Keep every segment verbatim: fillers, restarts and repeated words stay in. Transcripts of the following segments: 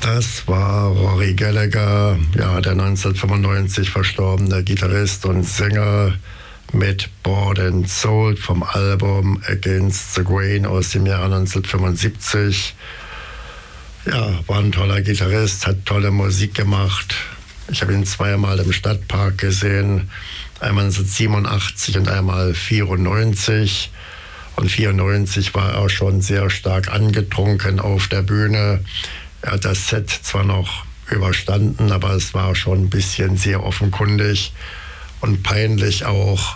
Das war Rory Gallagher, ja, der neunzehnhundertfünfundneunzig verstorbene Gitarrist und Sänger mit Bought and Sold vom Album Against the Grain aus dem Jahr neunzehnhundertfünfundsiebzig. Ja, war ein toller Gitarrist, hat tolle Musik gemacht. Ich habe ihn zweimal im Stadtpark gesehen, einmal neunzehnhundertsiebenundachtzig und einmal vierundneunzig. Und vierundneunzig war er schon sehr stark angetrunken auf der Bühne. Er hat das Set zwar noch überstanden, aber es war schon ein bisschen sehr offenkundig und peinlich auch.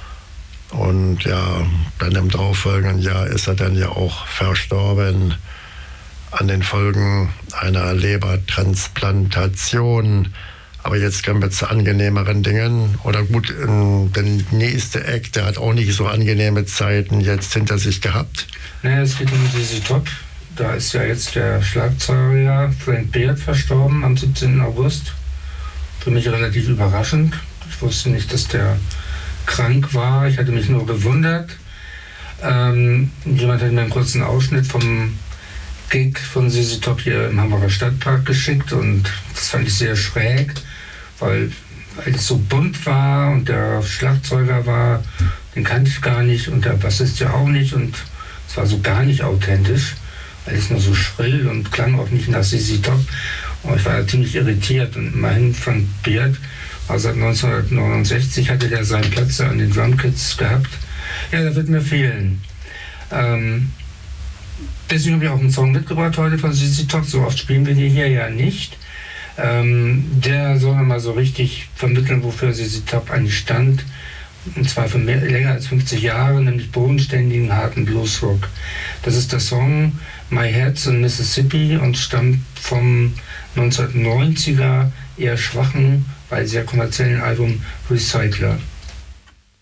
Und ja, dann im darauffolgenden Jahr ist er dann ja auch verstorben an den Folgen einer Lebertransplantation. Aber jetzt kommen wir zu angenehmeren Dingen. Oder gut, der nächste Act, der hat auch nicht so angenehme Zeiten jetzt hinter sich gehabt. Naja, es geht um Z Z Top. Da ist ja jetzt der Schlagzeuger Frank Beard verstorben am siebzehnten August. Für mich relativ überraschend. Ich wusste nicht, dass der krank war. Ich hatte mich nur gewundert. Ähm, jemand hat mir einen kurzen Ausschnitt vom Gig von Z Z Top hier im Hamburger Stadtpark geschickt und das fand ich sehr schräg, weil, weil es so bunt war und der Schlagzeuger war, den kannte ich gar nicht und der Bassist ja auch nicht und es war so gar nicht authentisch. Alles nur so schrill und klang auch nicht nach Z Z Top. Und ich war ja ziemlich irritiert. Und immerhin Frank Beard, also seit neunzehnhundertneunundsechzig hatte der seinen Platz an den Drumkits gehabt. Ja, der wird mir fehlen. Ähm, deswegen habe ich auch einen Song mitgebracht heute von Z Z Top. So oft spielen wir die hier ja nicht. Ähm, der soll mal so richtig vermitteln, wofür Z Z Top eigentlich stand. Und zwar für mehr, länger als fünfzig Jahre, nämlich bodenständigen, harten Bluesrock. Das ist der Song My Head's in Mississippi und stammt vom neunzehnhundertneunziger eher schwachen, weil sehr kommerziellen Album Recycler.